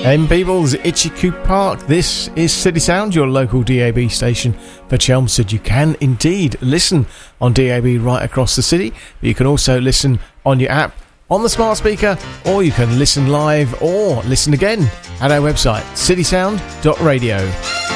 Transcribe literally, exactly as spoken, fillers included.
M People's Itchycoo Park. This is City Sound, your local D A B station for Chelmsford. You can indeed listen on D A B right across the city, but you can also listen on your app, on the smart speaker, or you can listen live or listen again at our website, city sound dot radio.